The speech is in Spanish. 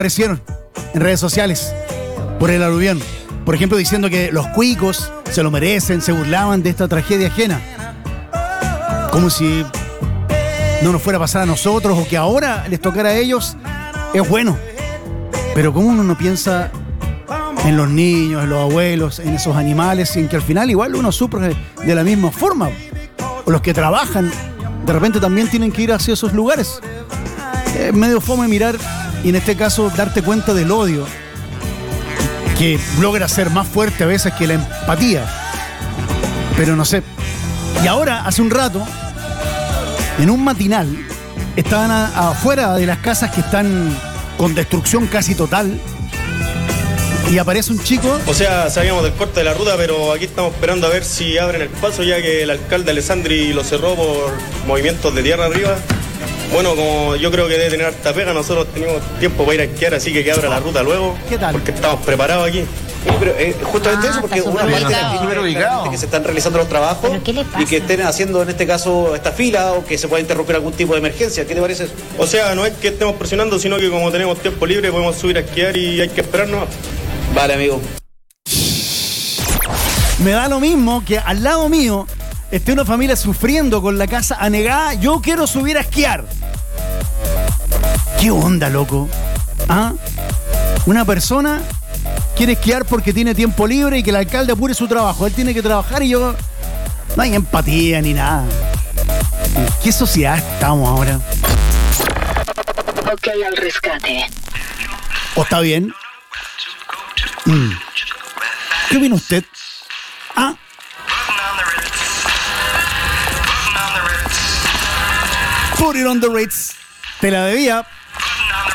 aparecieron en redes sociales por el aluvión. Por ejemplo, diciendo que los cuicos se lo merecen, se burlaban de esta tragedia ajena. Como si no nos fuera a pasar a nosotros o que ahora les tocara a ellos. Es bueno. Pero ¿cómo uno no piensa en los niños, en los abuelos, en esos animales, y en que al final igual uno sufre de la misma forma? O los que trabajan, de repente también tienen que ir hacia esos lugares. Es medio fome mirar y en este caso darte cuenta del odio que logra ser más fuerte a veces que la empatía. Pero no sé. Y ahora, hace un rato, en un matinal, estaban afuera de las casas que están con destrucción casi total. Y aparece un chico. O sea, sabíamos del corte de la ruta, pero aquí estamos esperando a ver si abren el paso, ya que el alcalde Alessandri lo cerró por movimientos de tierra arriba. Bueno, como yo creo que debe tener harta pega, nosotros tenemos tiempo para ir a esquiar, así que abra la ruta luego. ¿Qué tal? Porque estamos preparados aquí. Pero justamente eso, porque una parte de que se están realizando los trabajos y que estén haciendo en este caso esta fila o que se pueda interrumpir algún tipo de emergencia. ¿Qué te parece eso? O sea, no es que estemos presionando, sino que como tenemos tiempo libre podemos subir a esquiar y hay que esperarnos. Vale, amigo. Me da lo mismo que al lado mío esté una familia sufriendo con la casa anegada. Yo quiero subir a esquiar. ¿Qué onda, loco? ¿Ah? Una persona quiere esquiar porque tiene tiempo libre y que el alcalde apure su trabajo. Él tiene que trabajar y yo... No hay empatía ni nada. ¿En qué sociedad estamos ahora? Ok, al rescate. ¿O está bien? ¿Qué opina usted? ¿Ah? Put it on the Ritz. Te la debía.